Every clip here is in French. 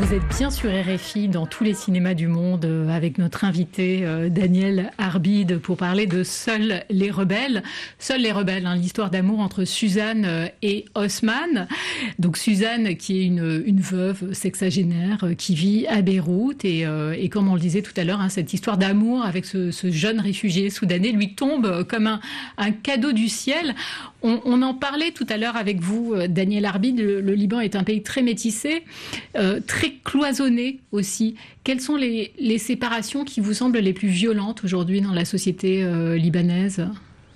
Vous êtes bien sur RFI dans tous les cinémas du monde avec notre invité Daniel Arbid pour parler de Seuls les rebelles. Seuls les rebelles, l'histoire d'amour entre Suzanne et Osman. Donc Suzanne qui est une veuve sexagénaire qui vit à Beyrouth et comme on le disait tout à l'heure, cette histoire d'amour avec ce jeune réfugié soudanais lui tombe comme un cadeau du ciel. On en parlait tout à l'heure avec vous, Daniel Arbid. Le Liban est un pays très métissé, très cloisonné aussi. Quelles sont les séparations qui vous semblent les plus violentes aujourd'hui dans la société libanaise ?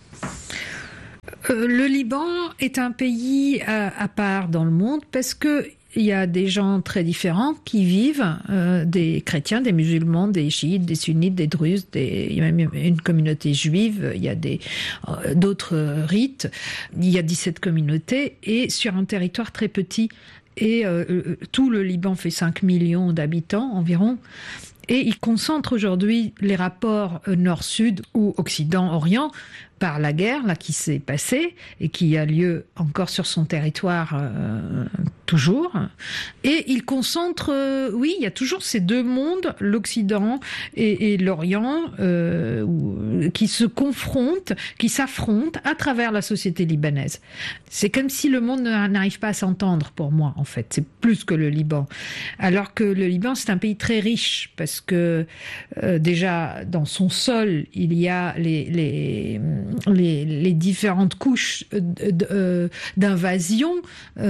Le Liban est un pays à part dans le monde parce que il y a des gens très différents qui vivent, des chrétiens, des musulmans, des chiites, des sunnites, des druzes, il y a même une communauté juive, il y a d'autres rites, il y a 17 communautés et sur un territoire très petit. Et tout le Liban fait 5 millions d'habitants environ. Et il concentre aujourd'hui les rapports nord-sud ou occident-orient par la guerre là qui s'est passée et qui a lieu encore sur son territoire toujours. Et il concentre, oui, il y a toujours ces deux mondes, l'Occident et l'Orient, qui se confrontent, qui s'affrontent à travers la société libanaise. C'est comme si le monde n'arrive pas à s'entendre pour moi, en fait. C'est plus que le Liban. Alors que le Liban, c'est un pays très riche parce que déjà dans son sol, il y a les différentes couches d'invasion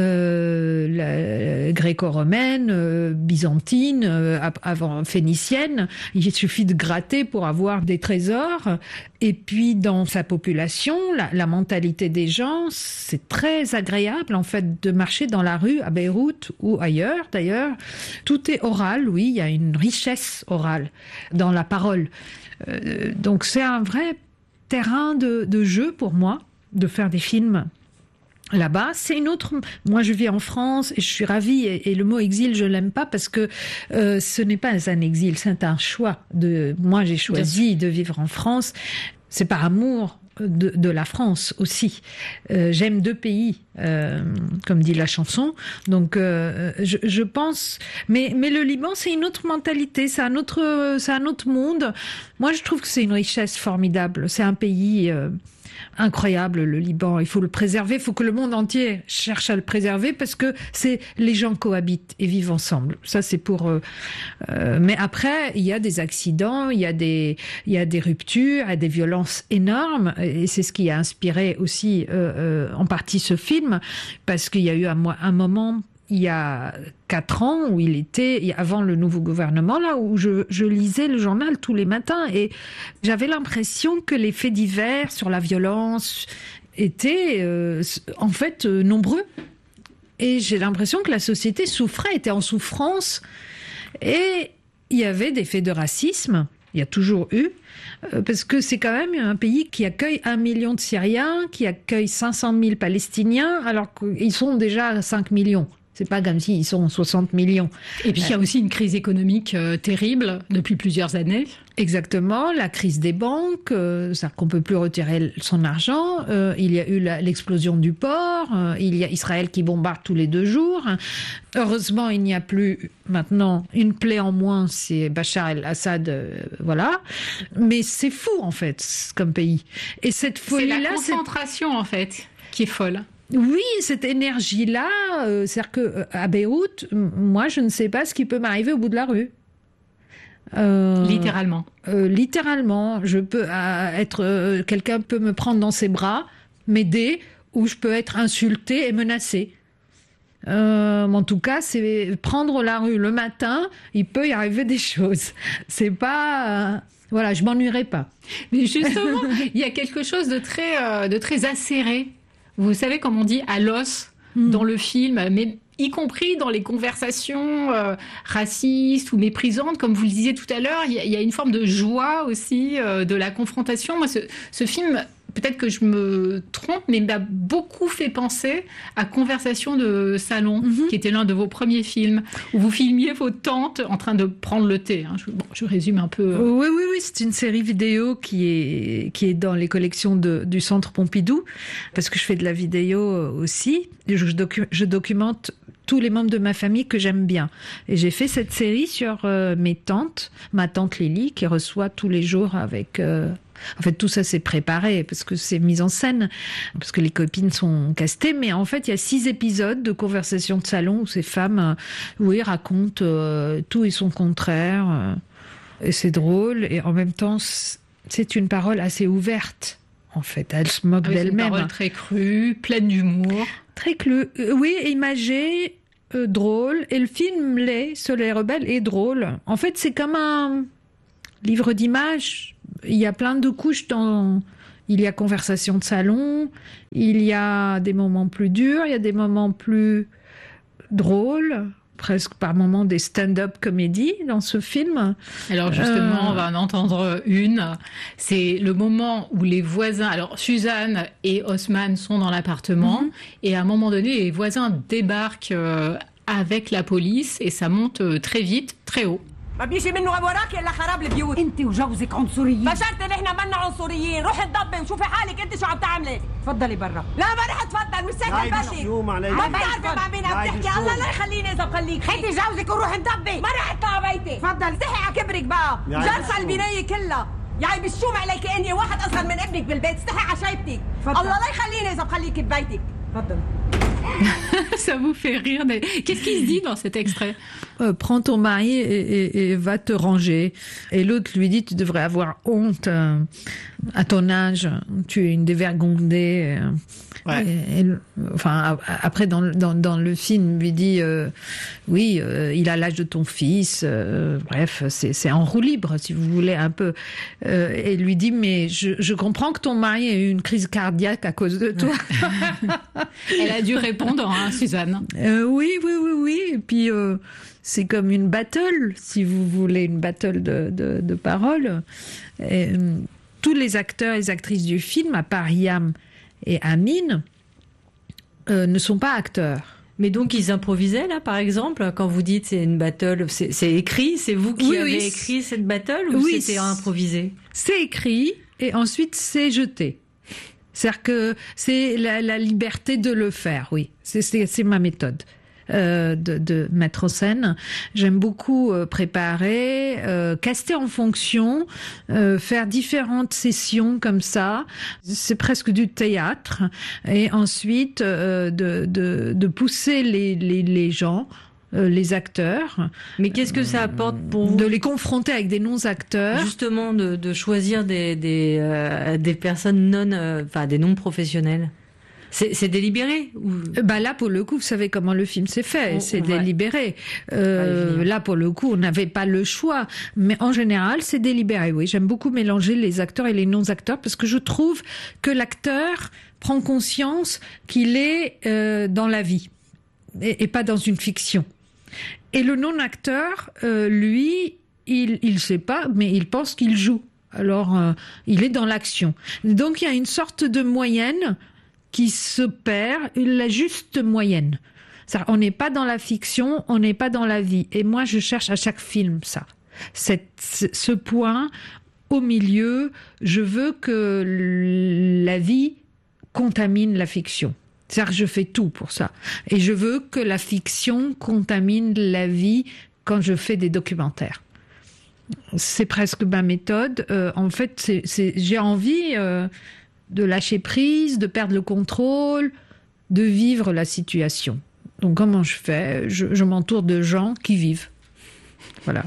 gréco-romaine, byzantine, avant phénicienne. Il suffit de gratter pour avoir des trésors. Et puis dans sa population, la mentalité des gens, c'est très agréable en fait de marcher dans la rue à Beyrouth ou ailleurs d'ailleurs. Tout est oral, oui, il y a une richesse orale dans la parole. Donc c'est un vrai terrain de jeu pour moi, de faire des films là-bas. C'est une autre... Moi, je vis en France et je suis ravie. Et le mot exil, je l'aime pas parce que ce n'est pas un exil, c'est un choix. Moi, j'ai choisi de vivre en France. C'est par amour de la France aussi. J'aime deux pays, comme dit la chanson. Donc, je pense... Mais le Liban, c'est une autre mentalité, c'est un autre monde. Moi, je trouve que c'est une richesse formidable. C'est un pays... incroyable, le Liban. Il faut le préserver. Il faut que le monde entier cherche à le préserver parce que les gens cohabitent et vivent ensemble. Ça, c'est pour... mais après, il y a des accidents, il y a des ruptures, il y a des violences énormes. Et c'est ce qui a inspiré aussi en partie ce film parce qu'il y a eu un moment... Il y a 4 ans où il était avant le nouveau gouvernement là où je lisais le journal tous les matins et j'avais l'impression que les faits divers sur la violence étaient en fait nombreux et j'ai l'impression que la société souffrait, était en souffrance et il y avait des faits de racisme. Il y a toujours eu, parce que c'est quand même un pays qui accueille 1 million de Syriens, qui accueille 500 000 Palestiniens, alors qu'ils sont déjà 5 millions. C'est pas comme s'ils sont 60 millions. Et puis il y a aussi une crise économique terrible depuis plusieurs années. Exactement, la crise des banques, c'est-à-dire qu'on peut plus retirer son argent. Il y a eu l'explosion du port. Il y a Israël qui bombarde tous les 2 jours. Heureusement, il n'y a plus maintenant une plaie en moins, c'est Bachar el-Assad, voilà. Mais c'est fou en fait comme pays. Et cette folie-là, c'est la concentration en fait qui est folle. Oui, cette énergie-là, c'est-à-dire que à Beyrouth, moi, je ne sais pas ce qui peut m'arriver au bout de la rue. Littéralement. Littéralement, je peux quelqu'un peut me prendre dans ses bras, m'aider, ou je peux être insultée et menacée. En tout cas, c'est prendre la rue le matin, il peut y arriver des choses. C'est pas, voilà, je m'ennuierai pas. Mais justement, il y a quelque chose de très acéré. Vous savez, comme on dit, à l'os dans le film, mais y compris dans les conversations racistes ou méprisantes, comme vous le disiez tout à l'heure, il y a une forme de joie aussi de la confrontation. Moi, ce film, peut-être que je me trompe, mais m'a beaucoup fait penser à Conversation de salon, qui était l'un de vos premiers films, où vous filmiez vos tantes en train de prendre le thé. Je résume un peu. Oui, c'est une série vidéo qui est dans les collections du Centre Pompidou, parce que je fais de la vidéo aussi. Je documente tous les membres de ma famille que j'aime bien. Et j'ai fait cette série sur mes tantes, ma tante Lily qui reçoit tous les jours avec... En fait, tout ça c'est préparé parce que c'est mis en scène, parce que les copines sont castées. Mais en fait, il y a 6 épisodes de conversations de salon où ces femmes, racontent tout et son contraire. Et c'est drôle. Et en même temps, c'est une parole assez ouverte. En fait, elle se moque d'elle-même. C'est une parole très crue, pleine d'humour. Très crue, oui, imagée, drôle. Et le film Seul et rebelle est drôle. En fait, c'est comme un livre d'images. Il y a plein de couches il y a conversation de salon, il y a des moments plus durs, il y a des moments plus drôles, presque par moments des stand-up comédies dans ce film. Alors justement, on va en entendre une. C'est le moment où les voisins... Alors Suzanne et Osman sont dans l'appartement et à un moment donné, les voisins débarquent avec la police et ça monte très vite, très haut. ما بيجي منه وراك الا خراب البيوت. انت وجوزك عنصريين. بشرت ان احنا منا عنصريين، روحي اتضبي وشوفي حالك انت شو عم تعملي. تفضلي برا. لا ما رح اتفضل، مش ساكن بشي. ما بتعرفي مع مين عم تحكي، الله لا يخليني اذا بخليك. خدي جوزك وروحي انضبي. ما رح اطلع بيتي. تفضل، استحي على كبرك بقى. جرسه البنايه كلها. يعني بالشوم عليك اني واحد اصغر من ابنك بالبيت، استحي على شايبتك. الله لا يخليني اذا بخليك ببيتك. تفضل. Ça vous fait rire. Qu'est-ce qui se dit dans cet extrait ? Prends ton mari et va te ranger. Et l'autre lui dit, tu devrais avoir honte à ton âge. Tu es une dévergondée. Ouais. Après, dans le film, lui dit, oui, il a l'âge de ton fils. Bref, c'est en roue libre, si vous voulez, un peu. Et lui dit, mais je comprends que ton mari ait eu une crise cardiaque à cause de toi. Elle a dû répondre, hein, Suzanne. Oui. Et puis, c'est comme une battle, si vous voulez, une battle de paroles. Et, tous les acteurs et les actrices du film, à part Yam et Amine, ne sont pas acteurs. Mais donc ils improvisaient là, par exemple, quand vous dites c'est une battle, c'est écrit, c'est vous qui avez écrit cette battle ou c'était improvisé ? C'est écrit et ensuite c'est jeté. C'est-à-dire que c'est la liberté de le faire, oui. C'est ma méthode. De mettre en scène. J'aime beaucoup préparer, caster en fonction, faire différentes sessions comme ça. C'est presque du théâtre. Et ensuite, de pousser les gens, les acteurs. Mais qu'est-ce que ça apporte pour vous ? De les confronter avec des non-acteurs. Justement, de choisir des personnes des non-professionnels. C'est délibéré ou... Là, pour le coup, vous savez comment le film s'est fait. C'est délibéré. Là, pour le coup, on n'avait pas le choix. Mais en général, c'est délibéré, oui. J'aime beaucoup mélanger les acteurs et les non-acteurs parce que je trouve que l'acteur prend conscience qu'il est dans la vie et pas dans une fiction. Et le non-acteur, lui, il sait pas, mais il pense qu'il joue. Alors, il est dans l'action. Donc, il y a une sorte de moyenne qui se perd, la juste moyenne. On n'est pas dans la fiction, on n'est pas dans la vie. Et moi, je cherche à chaque film ça. Ce point au milieu, je veux que la vie contamine la fiction. C'est-à-dire que je fais tout pour ça. Et je veux que la fiction contamine la vie quand je fais des documentaires. C'est presque ma méthode. En fait, j'ai envie... de lâcher prise, de perdre le contrôle, de vivre la situation. Donc comment je fais ? Je m'entoure de gens qui vivent. Voilà.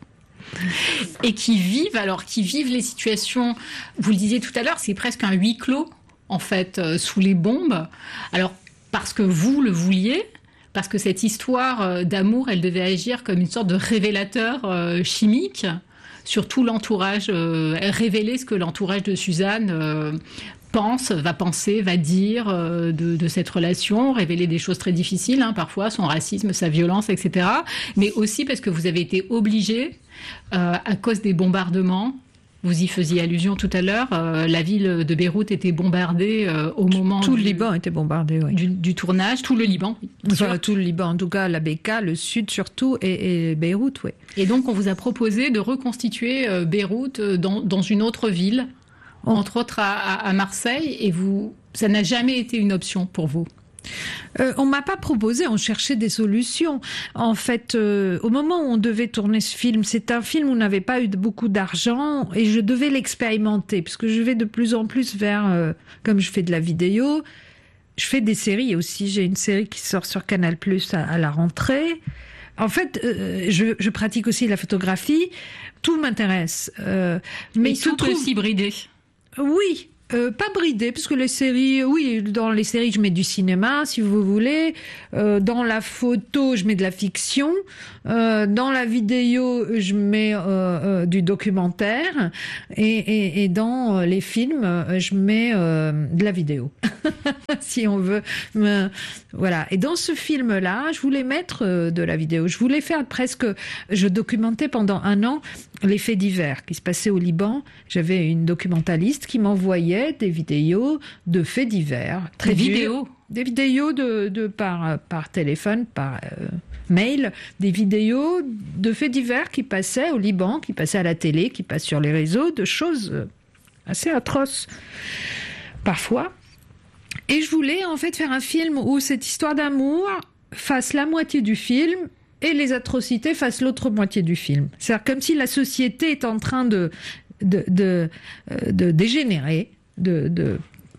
Et qui vivent les situations, vous le disiez tout à l'heure, c'est presque un huis clos, en fait, sous les bombes. Alors, parce que vous le vouliez, parce que cette histoire d'amour, elle devait agir comme une sorte de révélateur chimique sur tout l'entourage, révéler ce que l'entourage de Suzanne va penser, va dire de cette relation, révéler des choses très difficiles, hein, parfois, son racisme, sa violence, etc. Mais aussi parce que vous avez été obligés, à cause des bombardements, vous y faisiez allusion tout à l'heure, la ville de Beyrouth était bombardée au moment... Tout le Liban était bombardé, oui. Du tournage, tout le Liban. Enfin, tout le Liban, en tout cas, la Bekaa, le sud surtout, et Beyrouth, oui. Et donc, on vous a proposé de reconstituer Beyrouth dans une autre ville, entre autres à Marseille, et ça n'a jamais été une option pour vous. On m'a pas proposé, on cherchait des solutions. En fait, au moment où on devait tourner ce film, c'est un film où on n'avait pas eu beaucoup d'argent et je devais l'expérimenter parce que je vais de plus en plus vers, comme je fais de la vidéo, je fais des séries aussi. J'ai une série qui sort sur Canal+ à la rentrée. En fait, je pratique aussi la photographie. Tout m'intéresse. Mais il se trouve aussi bridé. Oui. Pas bridé, parce que les séries, oui, dans les séries, je mets du cinéma, si vous voulez. Dans la photo, je mets de la fiction. Dans la vidéo, je mets du documentaire. Et dans les films, je mets de la vidéo, si on veut. Voilà. Et dans ce film-là, je voulais mettre de la vidéo. Je voulais faire presque... Je documentais pendant 1 an les faits divers qui se passaient au Liban. J'avais une documentaliste qui m'envoyait des vidéos de faits divers. Des vidéos par téléphone, par mail, des vidéos de faits divers qui passaient au Liban, qui passaient à la télé, qui passent sur les réseaux, de choses assez atroces parfois. Et je voulais en fait faire un film où cette histoire d'amour fasse la moitié du film et les atrocités fassent l'autre moitié du film. C'est-à-dire comme si la société est en train de dégénérer, d'être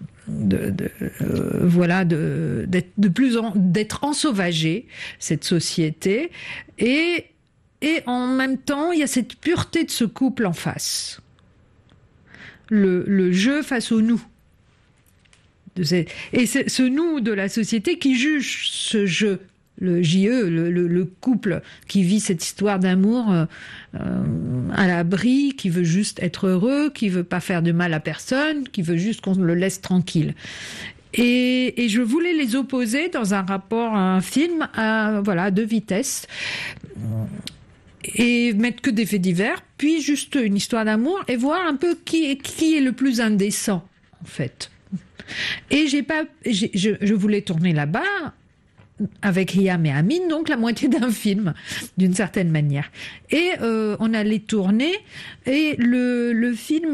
ensauvagée, cette société, et en même temps il y a cette pureté de ce couple en face, le je face au nous, et c'est ce nous de la société qui juge ce je, le JE, le couple qui vit cette histoire d'amour à l'abri, qui veut juste être heureux, qui veut pas faire de mal à personne, qui veut juste qu'on le laisse tranquille. Et je voulais les opposer dans un rapport à un film à 2 vitesses et mettre que des faits divers, puis juste une histoire d'amour et voir un peu qui est le plus indécent en fait. Et je voulais tourner là-bas avec Hiam et Amin, donc la moitié d'un film, d'une certaine manière. Et on allait tourner, et le film,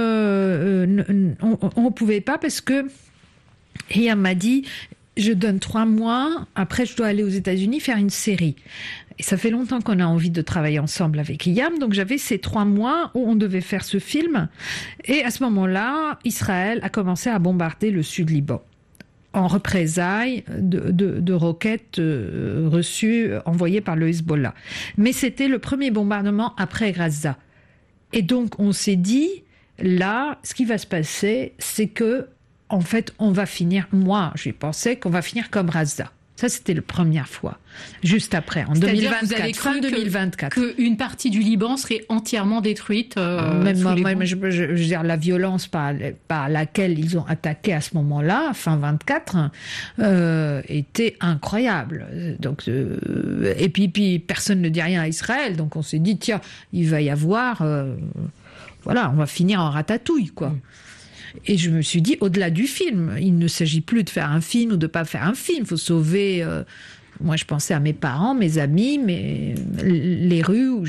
on pouvait pas parce que Hiam m'a dit, je donne 3 mois, après je dois aller aux États-Unis faire une série. Et ça fait longtemps qu'on a envie de travailler ensemble avec Hiam, donc j'avais ces 3 mois où on devait faire ce film. Et à ce moment-là, Israël a commencé à bombarder le sud Liban, en représailles de roquettes reçues, envoyées par le Hezbollah. Mais c'était le premier bombardement après Gaza. Et donc on s'est dit, là, ce qui va se passer, c'est que, en fait, on va finir, moi, j'ai pensé qu'on va finir comme Gaza. Ça, c'était la première fois. Juste après, en 2024, fin 2024. Qu'une partie du Liban serait entièrement détruite. Je veux dire, la violence par laquelle ils ont attaqué à ce moment-là, fin 24, était incroyable. Donc, et puis, personne ne dit rien à Israël. Donc, on s'est dit, tiens, il va y avoir... on va finir en ratatouille, quoi. Et je me suis dit, au-delà du film, il ne s'agit plus de faire un film ou de pas faire un film. Il faut sauver... moi, je pensais à mes parents, mes amis, les rues où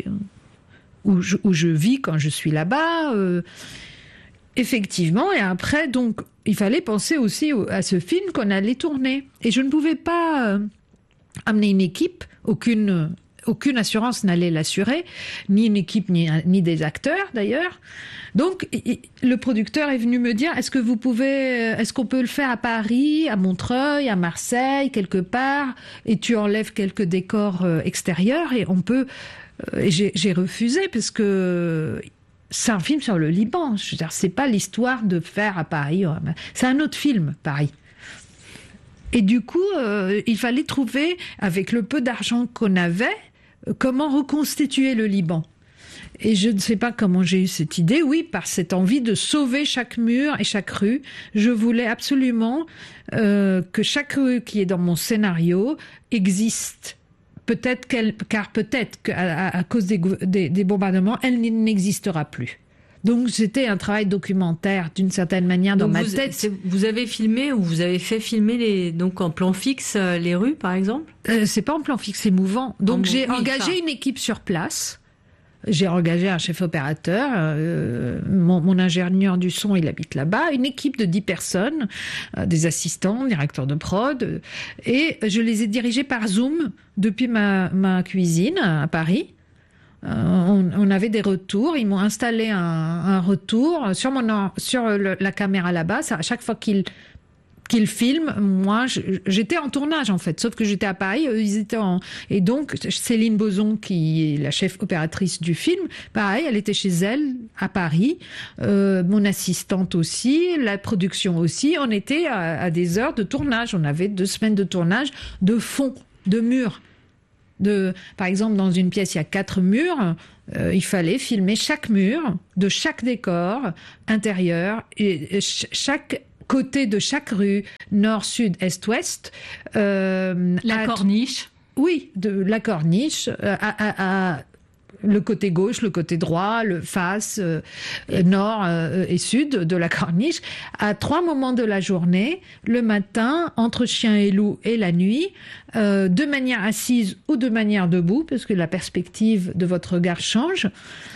je vis quand je suis là-bas. Effectivement. Et après, donc, il fallait penser aussi à ce film qu'on allait tourner. Et je ne pouvais pas amener une équipe, aucune assurance n'allait l'assurer, ni une équipe, ni des acteurs d'ailleurs. Donc, le producteur est venu me dire, est-ce qu'on peut le faire à Paris, à Montreuil, à Marseille, quelque part, et tu enlèves quelques décors extérieurs, et on peut... J'ai refusé, parce que c'est un film sur le Liban. Je veux dire, c'est pas l'histoire de faire à Paris. C'est un autre film, Paris. Et du coup, il fallait trouver, avec le peu d'argent qu'on avait, comment reconstituer le Liban. Et je ne sais pas comment j'ai eu cette idée. Oui, par cette envie de sauver chaque mur et chaque rue. Je voulais absolument que chaque rue qui est dans mon scénario existe. Car peut-être qu'à cause des bombardements, elle n'existera plus. Donc c'était un travail documentaire d'une certaine manière dans ma tête. Vous avez filmé ou vous avez fait filmer donc en plan fixe les rues par exemple ? C'est pas en plan fixe, c'est mouvant. Donc j'ai engagé une équipe sur place J'ai engagé un chef opérateur, mon ingénieur du son, il habite là-bas, une équipe de 10 personnes, des assistants, directeurs de prod, et je les ai dirigés par Zoom depuis ma cuisine à Paris. On avait des retours, ils m'ont installé un retour sur la caméra là-bas. À chaque fois qu'ils filment, moi j'étais en tournage en fait, sauf que j'étais à Paris, eux ils étaient et donc Céline Bozon, qui est la chef opératrice du film, pareil, elle était chez elle à Paris, mon assistante aussi, la production aussi, on était à des heures de tournage, on avait 2 semaines de tournage de fond, de murs. Par exemple, dans une pièce, il y a 4 murs. Il fallait filmer chaque mur de chaque décor intérieur et chaque côté de chaque rue, nord, sud, est, ouest. La corniche. Oui, de la corniche à le côté gauche, le côté droit, le face, nord et sud de la corniche, à 3 moments de la journée, le matin, entre chien et loup, et la nuit, de manière assise ou de manière debout, parce que la perspective de votre regard change.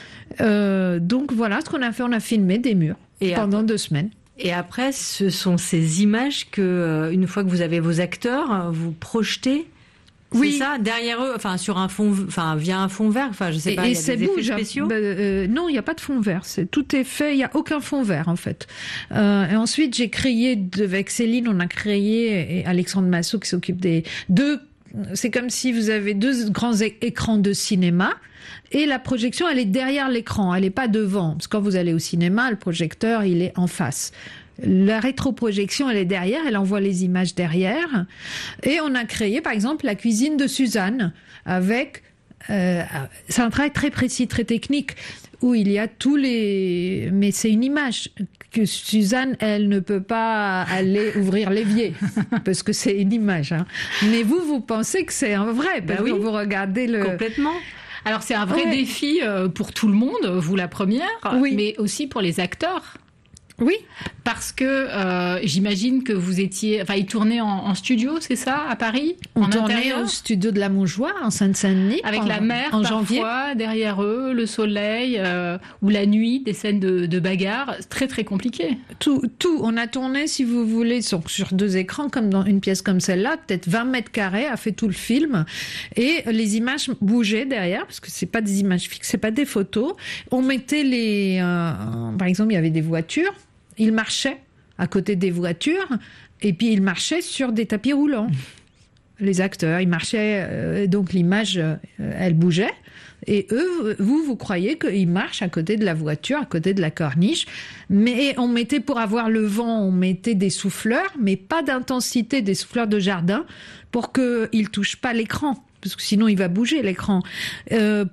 Donc voilà ce qu'on a fait, on a filmé des murs pendant 2 semaines. Et après, ce sont ces images que, une fois que vous avez vos acteurs, vous projetez. Oui. C'est ça, derrière eux, sur un fond, via un fond vert, je sais pas, il y a des effets spéciaux. Non, il n'y a pas de fond vert. Tout est fait, il n'y a aucun fond vert, en fait. Et ensuite, j'ai créé, avec Céline, on a créé, et Alexandre Massot qui s'occupe des 2, c'est comme si vous avez 2 grands écrans de cinéma, et la projection, elle est derrière l'écran, elle n'est pas devant. Parce que quand vous allez au cinéma, le projecteur, il est en face. La rétroprojection, elle est derrière, elle envoie les images derrière. Et on a créé, par exemple, la cuisine de Suzanne avec... c'est un travail très précis, très technique, où il y a tous les... Mais c'est une image que Suzanne, elle ne peut pas aller ouvrir l'évier, parce que c'est une image. Hein. Mais vous pensez que c'est un vrai, parce que vous regardez le... Complètement. Alors c'est un vrai défi pour tout le monde, vous la première, mais aussi pour les acteurs. Oui. Parce que j'imagine que vous étiez... ils tournaient en studio, c'est ça, à Paris? On tournait au studio de la Montjoie, en Seine-Saint-Denis. Avec la mer, en janvier, derrière eux, le soleil, ou la nuit, des scènes de bagarre. C'est très, très compliqué. Tout. On a tourné, si vous voulez, sur 2 écrans, comme dans une pièce comme celle-là, peut-être 20 mètres carrés, a fait tout le film. Et les images bougeaient derrière, parce que c'est pas des images fixes, c'est pas des photos. On mettait par exemple, il y avait des voitures. Ils marchaient à côté des voitures et puis ils marchaient sur des tapis roulants. Les acteurs, ils marchaient, donc l'image, elle bougeait. Et eux, vous croyez qu'ils marchent à côté de la voiture, à côté de la corniche. Mais on mettait, pour avoir le vent, on mettait des souffleurs, mais pas d'intensité, des souffleurs de jardin, pour qu'ils ne touchent pas l'écran. Parce que sinon il va bouger l'écran. Ils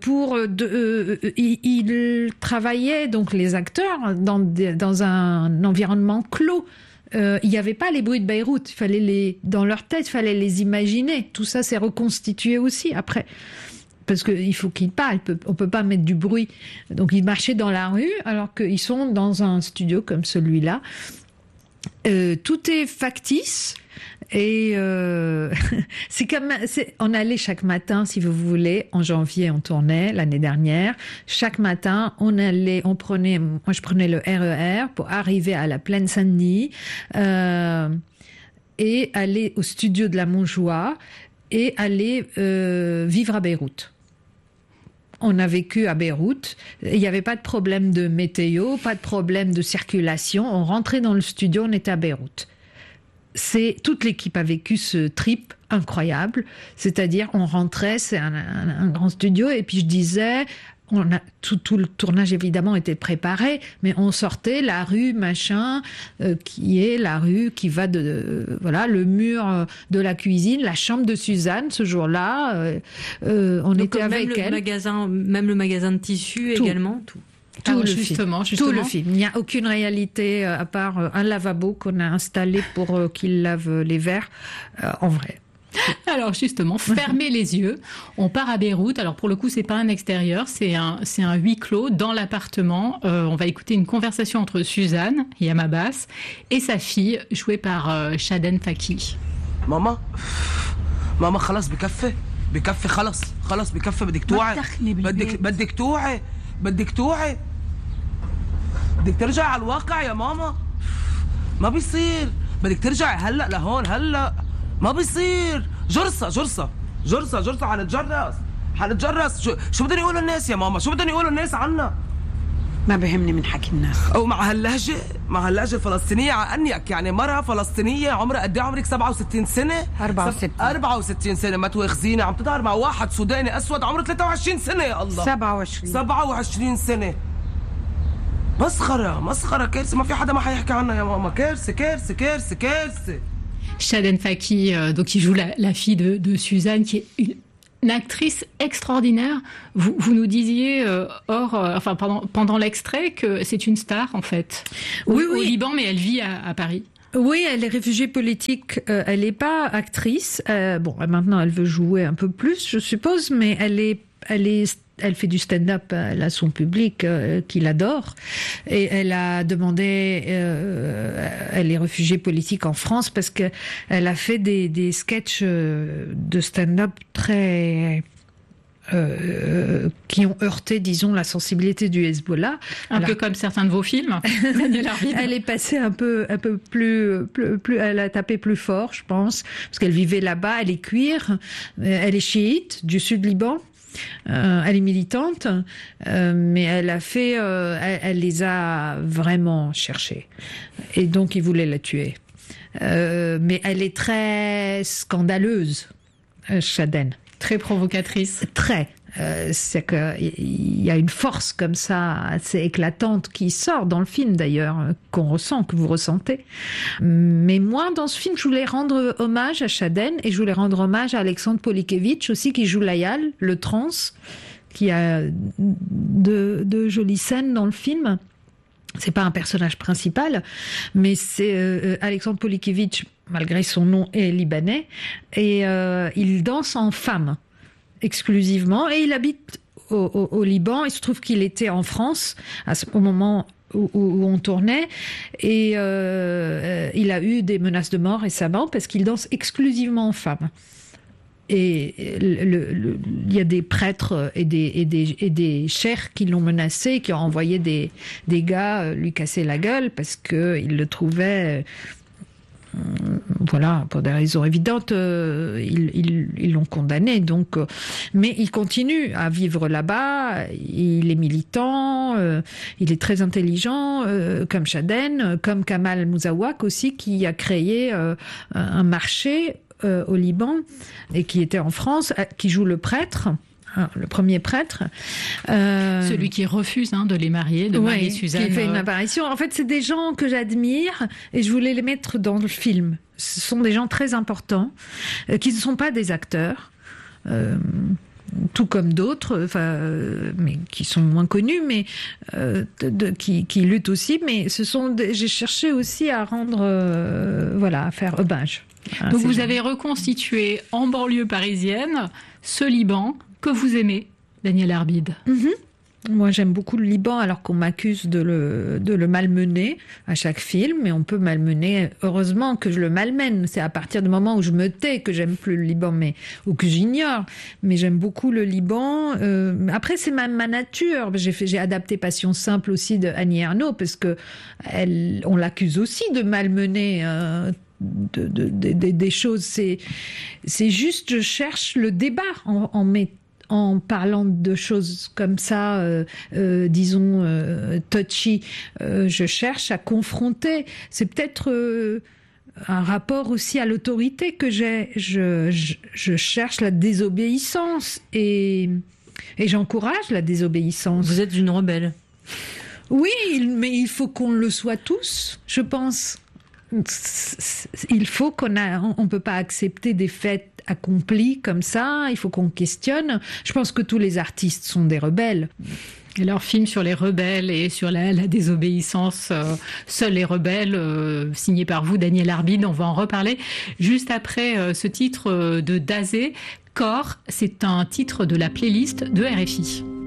travaillaient, donc les acteurs, dans un environnement clos. Il n'y avait pas les bruits de Beyrouth. Dans leur tête, il fallait les imaginer. Tout ça s'est reconstitué aussi après. Parce qu'il faut qu'ils parlent, on peut pas mettre du bruit. Donc ils marchaient dans la rue alors qu'ils sont dans un studio comme celui-là. Tout est factice. Et on allait chaque matin, si vous voulez, en janvier on tournait l'année dernière. Chaque matin moi je prenais le RER pour arriver à la Plaine Saint-Denis et aller au studio de la Montjoie et aller vivre à Beyrouth. On a vécu à Beyrouth, il n'y avait pas de problème de météo, pas de problème de circulation. On rentrait dans le studio, on était à Beyrouth. Toute l'équipe a vécu ce trip incroyable, c'est-à-dire on rentrait, c'est un grand studio, et puis je disais, tout le tournage évidemment était préparé, mais on sortait la rue qui est la rue qui va le mur de la cuisine, la chambre de Suzanne ce jour-là, on donc était avec elle. Même le magasin de tissus également, tout. Tout le film. Il n'y a aucune réalité à part un lavabo qu'on a installé pour qu'il lave les verres en vrai. Alors justement, fermez les yeux. On part à Beyrouth. Alors pour le coup, c'est pas un extérieur, c'est un huis clos dans l'appartement. On va écouter une conversation entre Suzanne, Yam Abbas, et sa fille, jouée par Shaden Faki. Maman, خلاص بكفي. بكفي خلص بكفي. بدك توعي بدك ترجع على الواقع يا ماما. ما بيصير. بدك ترجع هلا لهون هلا. ما بيصير. جرصة حنتجرس. شو بدهم يقولوا الناس يا ماما؟ شو بدهم يقولوا الناس عنا؟ ما بهمني من حكي الناس. او مع هاللهجة الفلسطينية عنك. يعني مرة فلسطينية عمرها قد ايه؟ عمرك 67 سنة؟ 64 سنة. ما تواخذيني، عم تظهر مع واحد سوداني اسود عمره 23 سنة. يا الله 27 سنة. مسخرة كارثة. ما في حدا ما حيحكي عنها يا ماما. كارثة. Shaden Faki, donc qui joue la fille de Suzanne, qui est une actrice extraordinaire. Vous nous disiez pendant l'extrait que c'est une star en fait. Oui. Au Liban, mais elle vit à Paris. Oui, elle est réfugiée politique. Elle n'est pas actrice. Maintenant, elle veut jouer un peu plus, je suppose, mais elle fait du stand-up, elle a son public qui l'adore, et elle a demandé, elle est réfugiée politique en France parce que elle a fait des sketchs de stand-up très qui ont heurté, disons, la sensibilité du Hezbollah. Un peu comme certains de vos films. Elle est passée un peu plus, elle a tapé plus fort, je pense, parce qu'elle vivait là-bas. Elle est cuir, elle est chiite du sud Liban. Elle est militante, mais elle les a vraiment cherchés. Et donc, ils voulaient la tuer. Mais elle est très scandaleuse, Shaden. Très provocatrice. Très. C'est qu'il y a une force comme ça assez éclatante qui sort dans le film d'ailleurs, qu'on ressent, que vous ressentez. Mais moi, dans ce film, je voulais rendre hommage à Shaden et je voulais rendre hommage à Alexandre Polikevitch aussi, qui joue Layal, le trans, qui a de jolies scènes dans le film. C'est pas un personnage principal, mais c'est Alexandre Polikevitch, malgré son nom, est libanais, et il danse en femme exclusivement, et il habite au Liban. Il se trouve qu'il était en France au moment où on tournait, et il a eu des menaces de mort récemment parce qu'il danse exclusivement en femme. Et il y a des prêtres et des cheikhs qui l'ont menacé, qui ont envoyé des gars lui casser la gueule parce que ils le trouvaient, voilà, pour des raisons évidentes, ils l'ont condamné. Donc, mais il continue à vivre là-bas. Il est militant, il est très intelligent, comme Shaden, comme Kamal Mouzawak aussi, qui a créé un marché au Liban et qui était en France, qui joue le prêtre, le premier prêtre. Celui qui refuse de les marier, de marier Suzanne. Qui fait une apparition. En fait, c'est des gens que j'admire et je voulais les mettre dans le film. Ce sont des gens très importants, qui ne sont pas des acteurs. Tout comme d'autres, mais qui sont moins connus, mais qui luttent aussi. Mais j'ai cherché aussi à rendre, à faire hommage. Donc vous avez reconstitué en banlieue parisienne ce Liban que vous aimez, Daniel Arbid. Mm-hmm. Moi, j'aime beaucoup le Liban, alors qu'on m'accuse de le malmener à chaque film, mais on peut malmener. Heureusement que je le malmène. C'est à partir du moment où je me tais que j'aime plus le Liban, ou que j'ignore. Mais j'aime beaucoup le Liban. Après, c'est ma nature. J'ai adapté Passion simple aussi de Annie Ernaux, parce que on l'accuse aussi de malmener des choses. C'est juste, je cherche le débat en parlant de choses comme ça, disons, touchy. Je cherche à confronter. C'est peut-être un rapport aussi à l'autorité que j'ai. Je cherche la désobéissance et j'encourage la désobéissance. Vous êtes une rebelle. Oui, mais il faut qu'on le soit tous, je pense. Il faut on peut pas accepter des faits accomplis comme ça. Il faut qu'on questionne. Je pense que tous les artistes sont des rebelles. Et leur film sur les rebelles et sur la désobéissance, Seuls les rebelles, signé par vous, Daniel Arbid, on va en reparler juste après ce titre de Dazé. Corps, c'est un titre de la playlist de RFI.